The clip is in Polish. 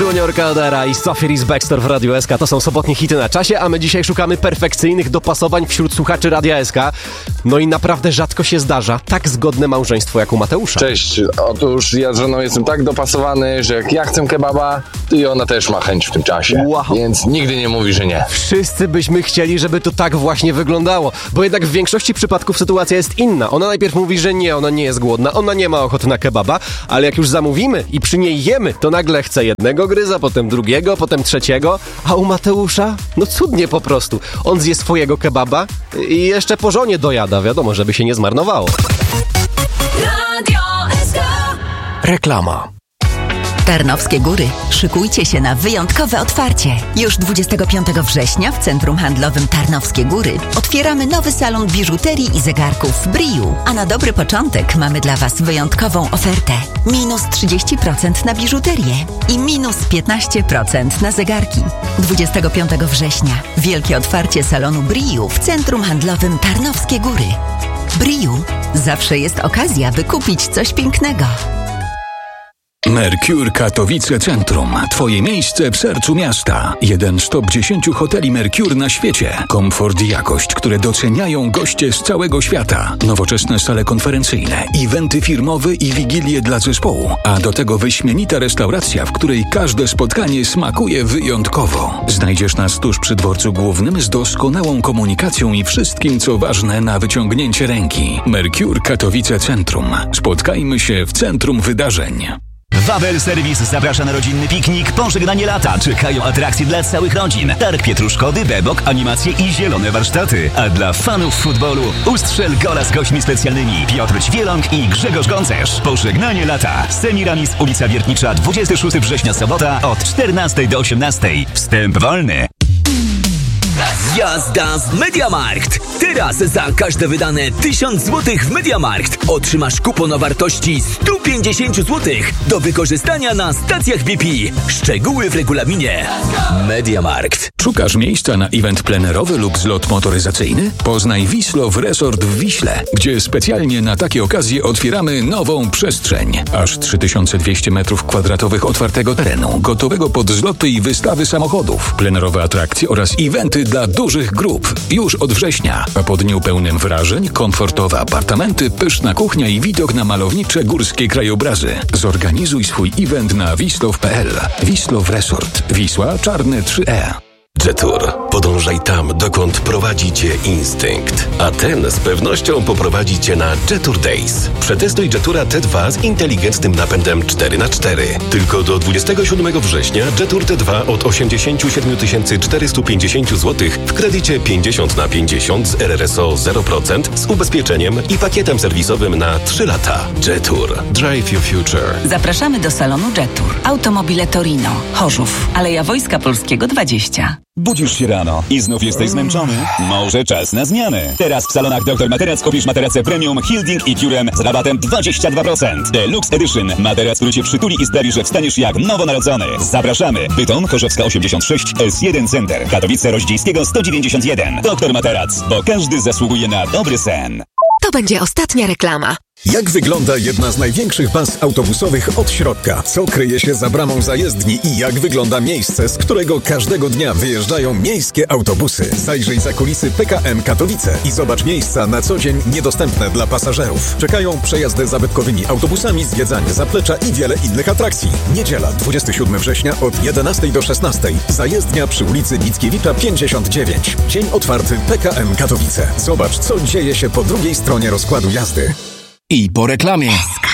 Junior Caldera i Sophie Reese Baxter w Radiu SK. To są sobotnie hity na czasie, a my dzisiaj szukamy perfekcyjnych dopasowań wśród słuchaczy Radia SK. No i naprawdę rzadko się zdarza tak zgodne małżeństwo jak u Mateusza. Cześć, otóż ja z żoną jestem tak dopasowany, że jak ja chcę kebaba, to i ona też ma chęć w tym czasie. Wow. Więc nigdy nie mówi, że nie. Wszyscy byśmy chcieli, żeby to tak właśnie wyglądało, bo jednak w większości przypadków sytuacja jest inna. Ona najpierw mówi, że nie, ona nie jest głodna, ona nie ma ochoty na kebaba, ale jak już zamówimy i przy niej jemy, to nagle chce jednego gryza, potem drugiego, potem trzeciego, a u Mateusza? No cudnie po prostu. On zje swojego kebaba i jeszcze po żonie dojada, wiadomo, żeby się nie zmarnowało. Radio SK. Reklama. Tarnowskie Góry. Szykujcie się na wyjątkowe otwarcie. Już 25 września w Centrum Handlowym Tarnowskie Góry otwieramy nowy salon biżuterii i zegarków Briu. A na dobry początek mamy dla Was wyjątkową ofertę. Minus 30% na biżuterię i minus 15% na zegarki. 25 września. Wielkie otwarcie salonu Briu w Centrum Handlowym Tarnowskie Góry. Briu. Zawsze jest okazja, by kupić coś pięknego. Mercure Katowice Centrum. Twoje miejsce w sercu miasta. Jeden z top 10 hoteli Mercure na świecie. Komfort i jakość, które doceniają goście z całego świata. Nowoczesne sale konferencyjne, eventy firmowe i wigilie dla zespołu. A do tego wyśmienita restauracja, w której każde spotkanie smakuje wyjątkowo. Znajdziesz nas tuż przy dworcu głównym z doskonałą komunikacją i wszystkim, co ważne na wyciągnięcie ręki. Mercure Katowice Centrum. Spotkajmy się w centrum wydarzeń. Wawel Serwis zaprasza na rodzinny piknik, pożegnanie lata. Czekają atrakcje dla całych rodzin. Targ Pietruszkody, bebok, animacje i zielone warsztaty. A dla fanów futbolu ustrzel gola z gośćmi specjalnymi. Piotr Ćwieląg i Grzegorz Gącerz. Pożegnanie lata. Semiramis, ulica Wiertnicza, 26 września, sobota od 14 do 18. Wstęp wolny. Jazda z MediaMarkt! Teraz za każde wydane 1000 zł w MediaMarkt otrzymasz kupon o wartości 150 zł do wykorzystania na stacjach BP. Szczegóły w regulaminie. MediaMarkt. Szukasz miejsca na event plenerowy lub zlot motoryzacyjny? Poznaj Wiślow Resort w Wiśle, gdzie specjalnie na takie okazje otwieramy nową przestrzeń. Aż 3200 m2 otwartego terenu, gotowego pod zloty i wystawy samochodów, plenerowe atrakcje oraz eventy dla dużych grup. Już od września. A po dniu pełnym wrażeń, komfortowe apartamenty, pyszna kuchnia i widok na malownicze górskie krajobrazy. Zorganizuj swój event na wislow.pl. Wiślow Resort. Wisła Czarne 3E. Jetour. Podążaj tam, dokąd prowadzi Cię instynkt. A ten z pewnością poprowadzi Cię na Jetour Days. Przetestuj Jetoura T2 z inteligentnym napędem 4x4. Tylko do 27 września Jetour T2 od 87 450 zł w kredycie 50/50 z RRSO 0% z ubezpieczeniem i pakietem serwisowym na 3 lata. Jetour. Drive your future. Zapraszamy do salonu Jetour. Automobile Torino, Chorzów, Aleja Wojska Polskiego 20. Budzisz się rano i znów jesteś zmęczony? Może czas na zmianę. Teraz w salonach Dr Materac kupisz materace premium, Hilding i Curem z rabatem 22%. Deluxe Edition. Materac, który cię przytuli i sprawi, że wstaniesz jak nowonarodzony. Zapraszamy. Bytom, Chorzowska 86, S1 Center. Katowice Roździejskiego 191. Dr Materac, bo każdy zasługuje na dobry sen. To będzie ostatnia reklama. Jak wygląda jedna z największych baz autobusowych od środka? Co kryje się za bramą zajezdni i jak wygląda miejsce, z którego każdego dnia wyjeżdżają miejskie autobusy? Zajrzyj za kulisy PKM Katowice i zobacz miejsca na co dzień niedostępne dla pasażerów. Czekają przejazdy zabytkowymi autobusami, zwiedzanie zaplecza i wiele innych atrakcji. Niedziela, 27 września od 11 do 16. Zajezdnia przy ulicy Mickiewicza 59. Dzień otwarty PKM Katowice. Zobacz, co dzieje się po drugiej stronie rozkładu jazdy. I po reklamie.